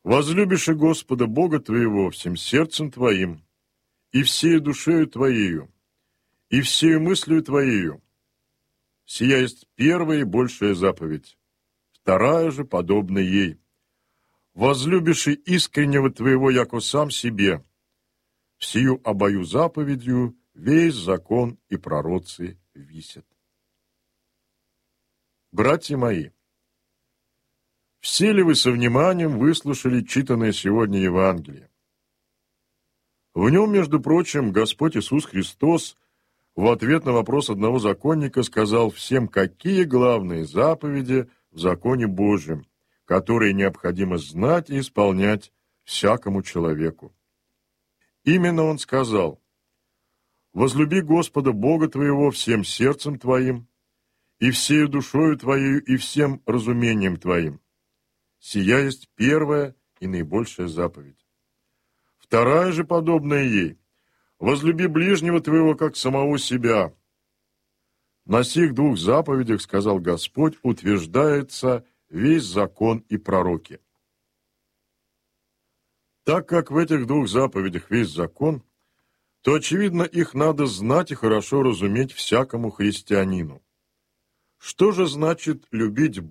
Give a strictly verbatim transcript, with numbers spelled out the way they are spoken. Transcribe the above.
Возлюбишь и Господа Бога твоего всем сердцем твоим, и всею душею твоею, и всею мыслью твоею. Сия есть первая и большая заповедь, вторая же подобна ей. Возлюбишь и искреннего твоего, яко сам себе. Всию обою заповедью весь закон и пророцы висят. Братья мои, все ли вы со вниманием выслушали читанное сегодня Евангелие? В нем, между прочим, Господь Иисус Христос в ответ на вопрос одного законника сказал всем, какие главные заповеди в законе Божьем, которые необходимо знать и исполнять всякому человеку. Именно он сказал: «Возлюби Господа Бога твоего всем сердцем твоим, и всею душою твоею, и всем разумением твоим. Сия есть первая и наибольшая заповедь. Вторая же, подобная ей: возлюби ближнего твоего, как самого себя». На сих двух заповедях, сказал Господь, утверждается весь закон и пророки. Так как в этих двух заповедях весь закон, то, очевидно, их надо знать и хорошо разуметь всякому христианину. Что же значит любить